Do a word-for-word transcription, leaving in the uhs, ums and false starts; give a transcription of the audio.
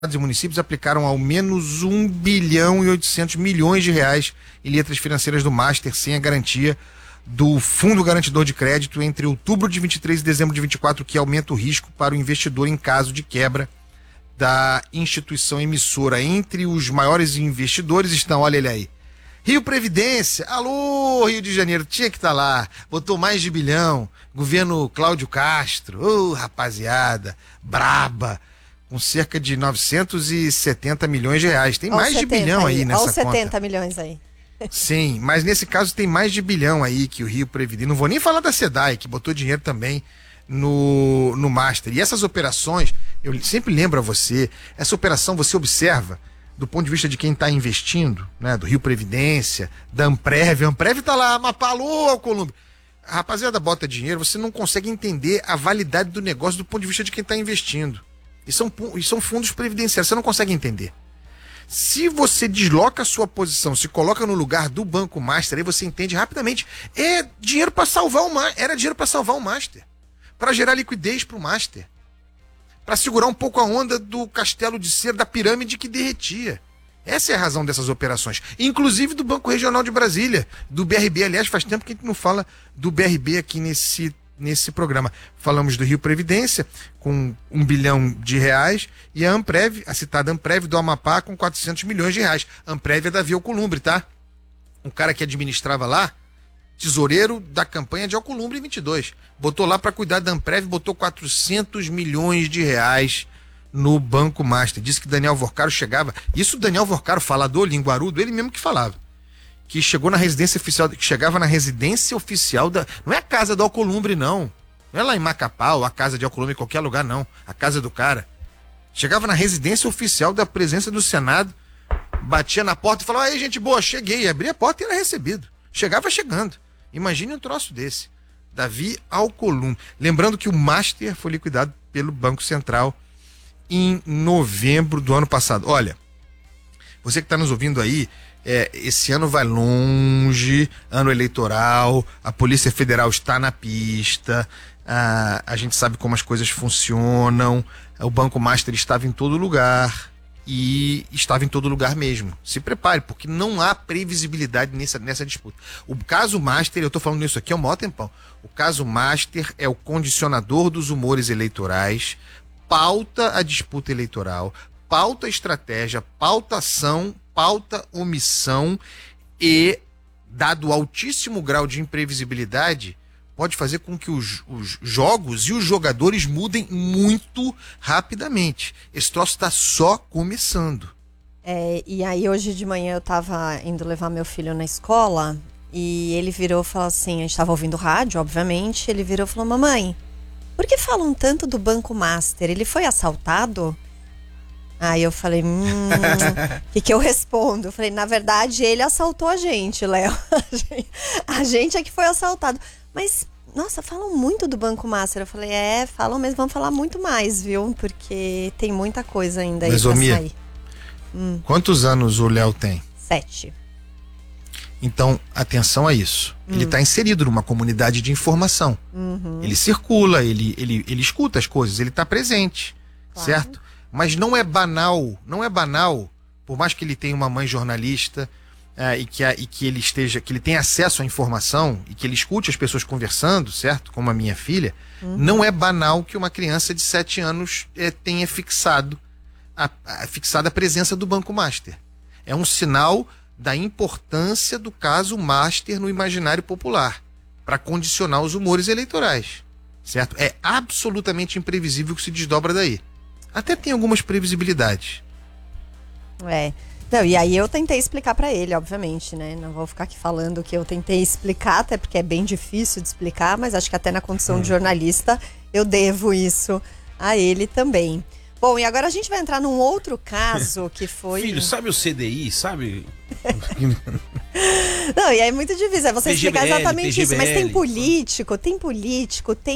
e municípios aplicaram ao menos um bilhão e oitocentos milhões de reais em letras financeiras do Master sem a garantia do Fundo Garantidor de Crédito entre outubro de vinte e três e dezembro de vinte e quatro, que aumenta o risco para o investidor em caso de quebra da instituição emissora. Entre os maiores investidores estão, olha ele aí, Rio Previdência, alô Rio de Janeiro, tinha que estar lá, botou mais de bilhão, governo Cláudio Castro, ô oh, rapaziada, braba, com cerca de novecentos e setenta milhões de reais, tem mais de bilhão aí nessa conta. Olha os setenta milhões aí. Sim, mas nesse caso tem mais de bilhão aí que o Rio Previdência, não vou nem falar da SEDAI, que botou dinheiro também no, no Master. E essas operações, eu sempre lembro a você, essa operação você observa do ponto de vista de quem está investindo, né, do Rio Previdência, da Amprev, a Amprev está lá, Amapá, alô, Alcolumbre. A rapaziada bota dinheiro, você não consegue entender a validade do negócio do ponto de vista de quem está investindo. E são, e são fundos previdenciários, você não consegue entender. Se você desloca a sua posição, se coloca no lugar do Banco Master, aí você entende rapidamente. É dinheiro para salvar o Master, era dinheiro para salvar o Master, para gerar liquidez para o Master, para segurar um pouco a onda do castelo de cera, da pirâmide que derretia. Essa é a razão dessas operações. Inclusive do Banco Regional de Brasília, do B R B. Aliás, faz tempo que a gente não fala do B R B aqui nesse nesse programa. Falamos do Rio Previdência, com um bilhão de reais, e a Amprev, a citada Amprev do Amapá, com quatrocentos milhões de reais. Amprev é Davi Alcolumbre, tá? Um cara que administrava lá, tesoureiro da campanha de Alcolumbre em vinte e dois. Botou lá para cuidar da Amprev, botou quatrocentos milhões de reais no Banco Master. Disse que Daniel Vorcaro chegava, isso Daniel Vorcaro, falador, linguarudo, ele mesmo que falava, que chegou na residência oficial, que chegava na residência oficial da... Não é a casa do Alcolumbre, não. Não é lá em Macapá ou a casa de Alcolumbre em qualquer lugar, não. A casa do cara. Chegava na residência oficial da presença do Senado, batia na porta e falava, aí, gente boa, cheguei. Abria a porta e era recebido. Chegava chegando. Imagine um troço desse. Davi Alcolumbre. Lembrando que o Master foi liquidado pelo Banco Central em novembro do ano passado. Olha, você que está nos ouvindo aí, É, esse ano vai longe, ano eleitoral, a Polícia Federal está na pista, a, a gente sabe como as coisas funcionam, o Banco Master estava em todo lugar e estava em todo lugar mesmo. Se prepare, porque não há previsibilidade nessa, nessa disputa. O caso Master, eu estou falando isso aqui há um maior tempão, o caso Master é o condicionador dos humores eleitorais, pauta a disputa eleitoral, pauta a estratégia, pauta a ação, pauta omissão e, dado o altíssimo grau de imprevisibilidade, pode fazer com que os, os jogos e os jogadores mudem muito rapidamente. Esse troço está só começando. É, e aí hoje de manhã eu tava indo levar meu filho na escola e ele virou e falou assim, a gente tava ouvindo rádio, obviamente, ele virou e falou, mamãe, por que falam tanto do Banco Master? Ele foi assaltado? Aí eu falei, hum, o que que eu respondo? Eu falei, na verdade, ele assaltou a gente, Léo. A gente é que foi assaltado. Mas, nossa, falam muito do Banco Master. Eu falei, é, falam mesmo, vamos falar muito mais, viu? Porque tem muita coisa ainda aí Mas, pra Mia, sair. Hum. Quantos anos o Léo tem? Sete. Então, atenção a isso. Hum. Ele está inserido numa comunidade de informação. Uhum. Ele circula, ele, ele, ele escuta as coisas, ele está presente, claro. Certo? Mas não é banal, não é banal, por mais que ele tenha uma mãe jornalista é, e, que a, e que ele esteja, que ele tenha acesso à informação e que ele escute as pessoas conversando, certo? Como a minha filha, uhum. Não é banal que uma criança de sete anos é, tenha fixado a, a, fixado a presença do Banco Master. É um sinal da importância do caso Master no imaginário popular para condicionar os humores eleitorais, certo? É absolutamente imprevisível o que se desdobra daí. Até tem algumas previsibilidades. É. Não, e aí eu tentei explicar pra ele, obviamente, né? Não vou ficar aqui falando que eu tentei explicar, até porque é bem difícil de explicar, mas acho que até na condição hum. de jornalista eu devo isso a ele também. Bom, e agora a gente vai entrar num outro caso que foi... Filho, sabe o C D I, sabe? Não, e é muito difícil, é você P G B L, explicar exatamente P G B L, isso, mas tem político, tem político, tem